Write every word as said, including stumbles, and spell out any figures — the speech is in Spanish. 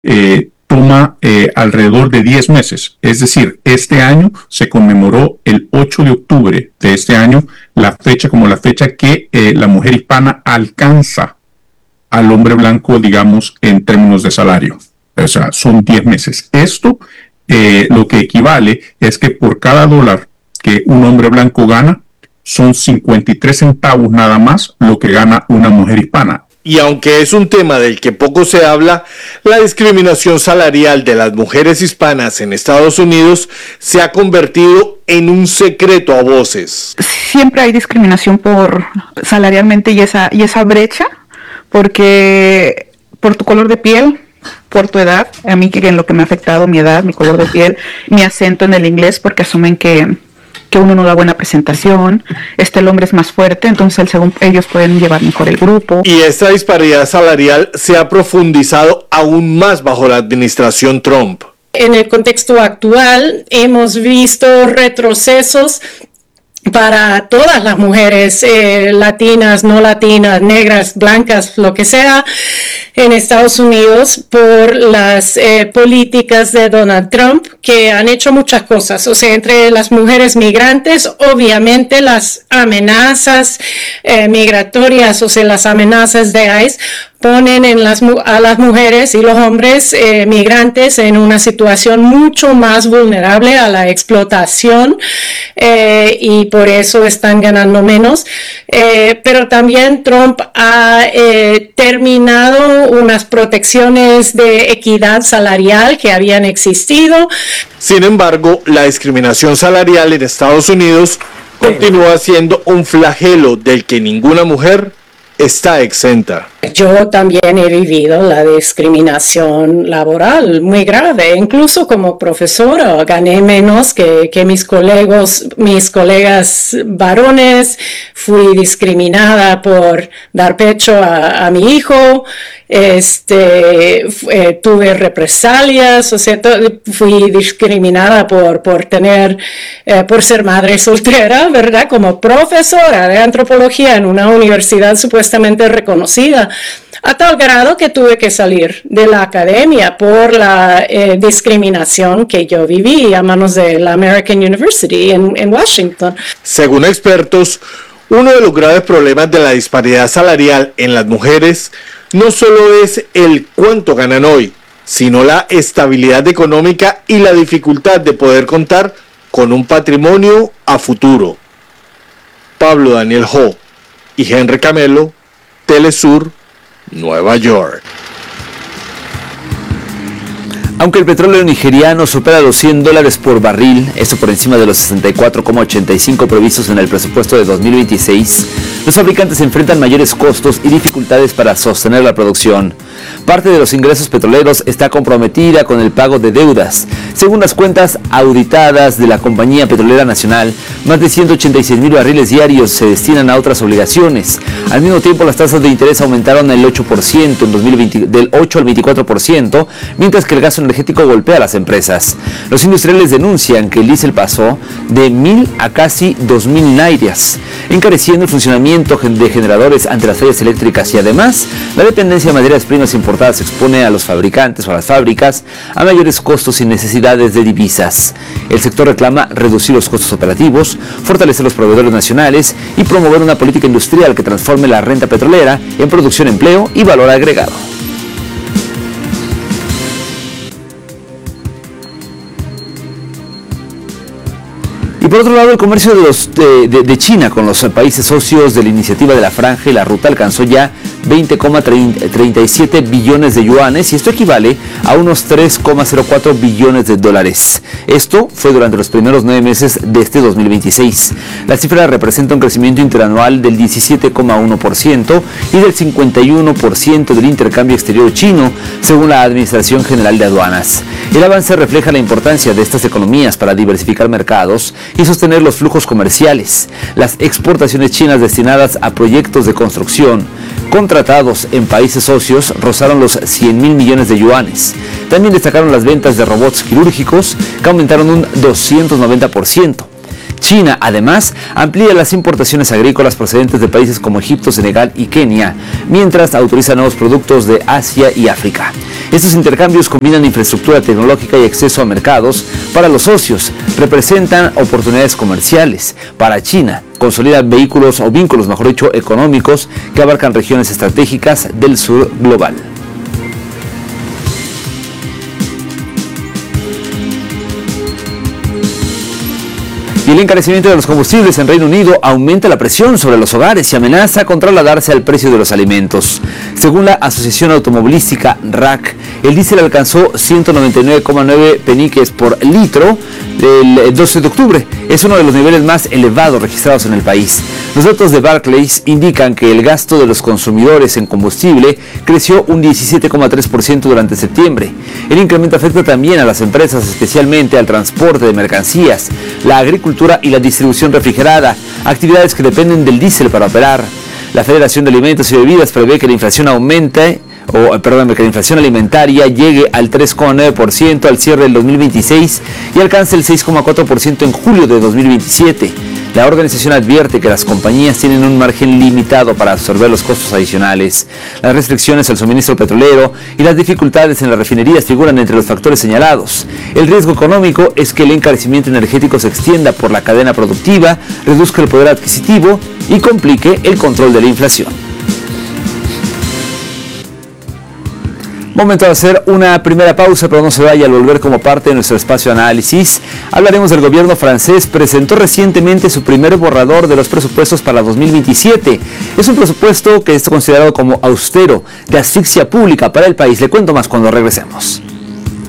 eh, toma eh, alrededor de diez meses. Es decir, este año se conmemoró el ocho de octubre de este año, la fecha como la fecha que eh, la mujer hispana alcanza al hombre blanco, digamos, en términos de salario. O sea, son diez meses. Esto eh, lo que equivale es que por cada dólar que un hombre blanco gana, son cincuenta y tres centavos nada más lo que gana una mujer hispana. Y aunque es un tema del que poco se habla, la discriminación salarial de las mujeres hispanas en Estados Unidos se ha convertido en un secreto a voces. Siempre hay discriminación por salarialmente y esa, y esa brecha, porque por tu color de piel, por tu edad, a mí que en lo que me ha afectado mi edad, mi color de piel, mi acento en el inglés, porque asumen que que uno no da buena presentación, este el hombre es más fuerte, entonces según ellos pueden llevar mejor el grupo. Y esta disparidad salarial se ha profundizado aún más bajo la administración Trump. En el contexto actual hemos visto retrocesos para todas las mujeres, eh, latinas, no latinas, negras, blancas, lo que sea, en Estados Unidos por las eh, políticas de Donald Trump, que han hecho muchas cosas. O sea, entre las mujeres migrantes, obviamente las amenazas eh, migratorias, o sea, las amenazas de ICE, ponen en las, a las mujeres y los hombres eh, migrantes en una situación mucho más vulnerable a la explotación eh, y por eso están ganando menos. Eh, pero también Trump ha eh, terminado unas protecciones de equidad salarial que habían existido. Sin embargo, la discriminación salarial en Estados Unidos continúa siendo un flagelo del que ninguna mujer está exenta. Yo también he vivido la discriminación laboral muy grave, incluso como profesora gané menos que, que mis colegas, mis colegas varones, fui discriminada por dar pecho a, a mi hijo, este, eh, tuve represalias, o sea, fui discriminada por, por tener, eh, por ser madre soltera, ¿verdad? Como profesora de antropología en una universidad supuestamente reconocida, a tal grado que tuve que salir de la academia por la eh, discriminación que yo viví a manos de la American University en, en Washington. Según expertos, uno de los graves problemas de la disparidad salarial en las mujeres no solo es el cuánto ganan hoy, sino la estabilidad económica y la dificultad de poder contar con un patrimonio a futuro. Pablo Daniel Ho y Henry Camelo, Telesur, Nueva York. Aunque el petróleo nigeriano supera los cien dólares por barril, esto por encima de los sesenta y cuatro coma ochenta y cinco previstos en el presupuesto de dos mil veintiséis, los fabricantes enfrentan mayores costos y dificultades para sostener la producción. Parte de los ingresos petroleros está comprometida con el pago de deudas. Según las cuentas auditadas de la Compañía Petrolera Nacional, más de ciento ochenta y seis mil barriles diarios se destinan a otras obligaciones. Al mismo tiempo, las tasas de interés aumentaron el ocho por ciento en dos mil veinte, del ocho al veinticuatro por ciento, mientras que el gasto energético golpea a las empresas. Los industriales denuncian que el diésel pasó de mil a casi dos mil nairias, encareciendo el funcionamiento de generadores ante las fallas eléctricas, y además la dependencia de materias primas importadas expone a los fabricantes o a las fábricas a mayores costos y necesidades de divisas. El sector reclama reducir los costos operativos, fortalecer los proveedores nacionales y promover una política industrial que transforme la renta petrolera en producción, empleo y valor agregado. Y por otro lado, el comercio de, los, de, de, de China con los países socios de la iniciativa de la Franja y la Ruta alcanzó ya veinte coma treinta y siete billones de yuanes, y esto equivale a unos tres coma cero cuatro billones de dólares. Esto fue durante los primeros nueve meses de este dos mil veintiséis. La cifra representa un crecimiento interanual del diecisiete coma uno por ciento y del cincuenta y uno por ciento del intercambio exterior chino, según la Administración General de Aduanas. El avance refleja la importancia de estas economías para diversificar mercados y sostener los flujos comerciales. Las exportaciones chinas destinadas a proyectos de construcción contratados en países socios rozaron los cien mil millones de yuanes. También destacaron las ventas de robots quirúrgicos, que aumentaron un doscientos noventa por ciento. China, además, amplía las importaciones agrícolas procedentes de países como Egipto, Senegal y Kenia, mientras autoriza nuevos productos de Asia y África. Estos intercambios combinan infraestructura tecnológica y acceso a mercados para los socios, representan oportunidades comerciales para China, consolidan vehículos o vínculos, mejor dicho, económicos que abarcan regiones estratégicas del sur global. Y el encarecimiento de los combustibles en Reino Unido aumenta la presión sobre los hogares y amenaza con trasladarse al precio de los alimentos. Según la Asociación Automovilística R A C, el diésel alcanzó ciento noventa y nueve coma nueve peniques por litro el doce de octubre. Es uno de los niveles más elevados registrados en el país. Los datos de Barclays indican que el gasto de los consumidores en combustible creció un diecisiete coma tres por ciento durante septiembre. El incremento afecta también a las empresas, especialmente al transporte de mercancías, la agricultura y la distribución refrigerada, actividades que dependen del diésel para operar. La Federación de Alimentos y Bebidas prevé que la inflación aumente, o perdón, que la inflación alimentaria llegue al tres coma nueve por ciento al cierre del dos mil veintiséis y alcance el seis coma cuatro por ciento en julio de dos mil veintisiete. La organización advierte que las compañías tienen un margen limitado para absorber los costos adicionales. Las restricciones al suministro petrolero y las dificultades en las refinerías figuran entre los factores señalados. El riesgo económico es que el encarecimiento energético se extienda por la cadena productiva, reduzca el poder adquisitivo y complique el control de la inflación. Momento de hacer una primera pausa, pero no se vaya. Al volver, como parte de nuestro espacio de análisis, hablaremos del gobierno francés. Presentó recientemente su primer borrador de los presupuestos para dos mil veintisiete. Es un presupuesto que es considerado como austero, de asfixia pública para el país. Le cuento más cuando regresemos.